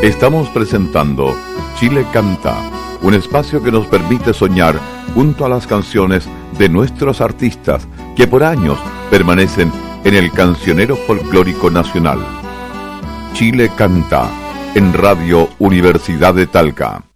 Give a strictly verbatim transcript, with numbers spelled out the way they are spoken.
Estamos presentando Chile Canta, un espacio que nos permite soñar junto a las canciones de nuestros artistas que por años permanecen en el cancionero folclórico nacional. Chile Canta, en Radio Universidad de Talca.